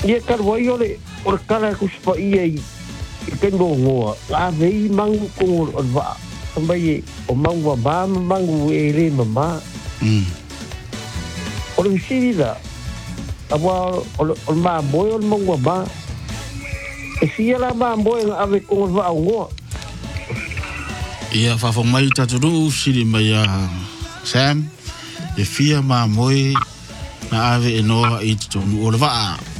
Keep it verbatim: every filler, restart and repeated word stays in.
Ia karwai ole o kala ku spa ia i kengo ngoa a vei mangu ko o va sambai o mangu ba mangu e le mama mm o le sida awa o ma boy o mangu ba e sia la ba boy ave ko va ngoa ia fa fo mai taturu siri mai a Sam e fia ma moi na ave e noa i tu o le va